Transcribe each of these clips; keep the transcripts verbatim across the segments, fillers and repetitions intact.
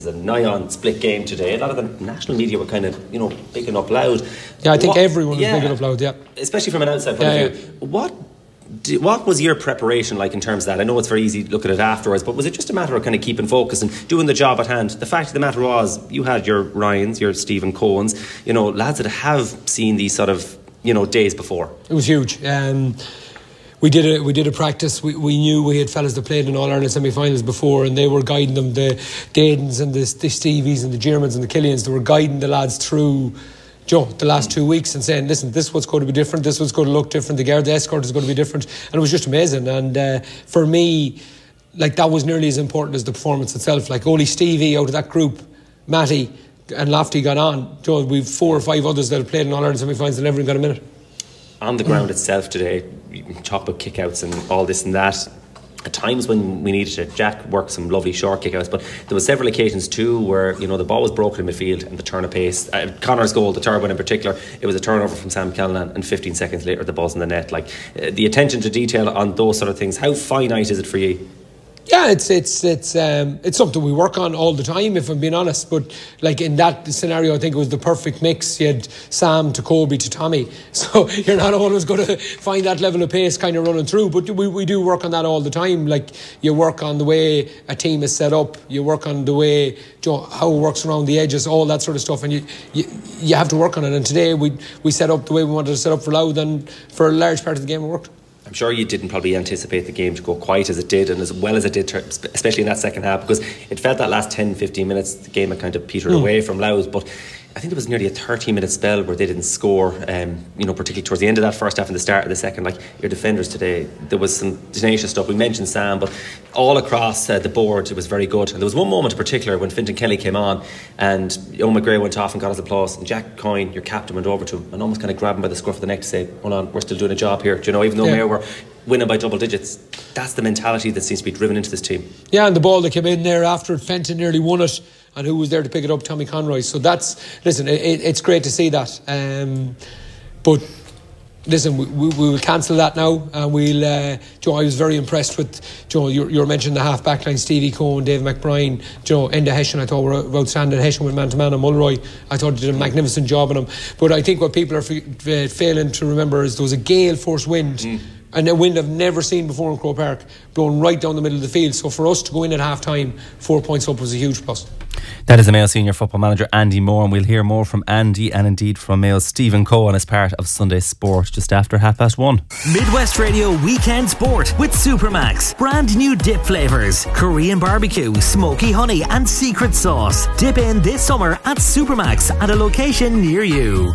a nigh-on split game today. A lot of the national media were kind of, you know, picking up loud. Yeah, I think what, everyone was yeah, picking up loud, yeah. Especially from an outside point yeah, of view. Yeah. What do, what was your preparation like in terms of that? I know it's very easy to look at it afterwards, but was it just a matter of kind of keeping focus and doing the job at hand? The fact of the matter was, you had your Ryans, your Stephen Cohens, you know, lads that have seen these sort of, you know, days before. It was huge. Um, We did a we did a practice. We we knew we had fellas that played in All Ireland semi-finals before, and they were guiding them. The Dadens and the, the Stevies and the Germans and the Killians. They were guiding the lads through, Joe, the last two weeks and saying, "Listen, this is what's going to be different. This is what's going to look different. The guard, the escort is going to be different." And it was just amazing. And uh, for me, like that was nearly as important as the performance itself. Like only Stevie out of that group, Matty and Lofty got on. Joe, we've four or five others that have played in All Ireland semi-finals and never even got a minute. On the ground itself today, you can talk about kickouts and all this and that. At times when we needed it, Jack worked some lovely short kickouts, but there were several occasions too where, you know, the ball was broken in midfield and the turn of pace. Uh, Connor's goal, the third one in particular, it was a turnover from Sam Callanan, and fifteen seconds later the ball's in the net. Like uh, the attention to detail on those sort of things. How finite is it for you? Yeah, it's it's it's um, it's something we work on all the time, if I'm being honest. But like in that scenario, I think it was the perfect mix. You had Sam to Kobe to Tommy, so you're not always going to find that level of pace kind of running through. But we, we do work on that all the time. Like you work on the way a team is set up, you work on the way, you know, how it works around the edges, all that sort of stuff, and you, you you have to work on it. And today we we set up the way we wanted to set up for Louth, and for a large part of the game it worked. I'm sure you didn't probably anticipate the game to go quite as it did and as well as it did, especially in that second half, because it felt that last ten, fifteen minutes the game had kind of petered mm. away from Louth. But I think there was nearly a thirty minute spell where they didn't score, um, you know, particularly towards the end of that first half and the start of the second. Like your defenders today, there was some tenacious stuff. We mentioned Sam, but all across uh, the board it was very good. And there was one moment in particular when Fintan Kelly came on and Owen McGray went off and got his applause, and Jack Coyne, your captain, went over to him and almost kind of grabbed him by the scruff of the neck to say, hold on, we're still doing a job here. Do you know, even though yeah. Mayo were winning by double digits, that's the mentality that seems to be driven into this team. Yeah, and the ball that came in there after it, Fenton nearly won it, and who was there to pick it up? Tommy Conroy. So that's, listen, it, it's great to see that. Um, but listen, we, we, we will cancel that now, and we'll. Uh, Joe, I was very impressed with Joe. You, you mentioned the half back line: Stevie Cohen, Dave McBride, Joe, Enda Hession. I thought were outstanding. Hession with man to man, and Mulroy. I thought he did a magnificent job on him. But I think what people are f- failing to remember is there was a gale force wind. Mm. And a wind I've never seen before in Croke Park, blowing right down the middle of the field. So for us to go in at half time, four points up was a huge plus. That is the Mayo senior football manager Andy Moore, and we'll hear more from Andy and indeed from Mayo's Stephen Cohen as part of Sunday Sport just after half past one. Midwest Radio Weekend Sport with Supermax. Brand new dip flavours: Korean barbecue, smoky honey and secret sauce. Dip in this summer at Supermax at a location near you.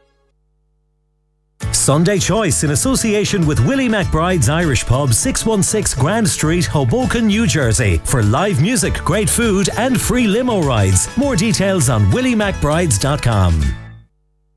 Sunday Choice in association with Willie McBride's Irish Pub, six one six Grand Street, Hoboken, New Jersey, for live music, great food and free limo rides. More details on willie mcbrides dot com.